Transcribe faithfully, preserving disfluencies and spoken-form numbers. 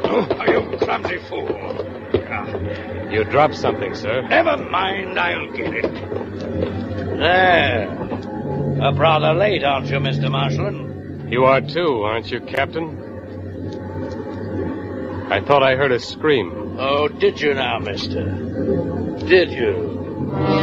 You clumsy fool. You dropped something, sir. Never mind, I'll get it. There. Up rather late, aren't you, Mister Marshland? You are too, aren't you, Captain? I thought I heard a scream. Oh, did you now, mister? Did you?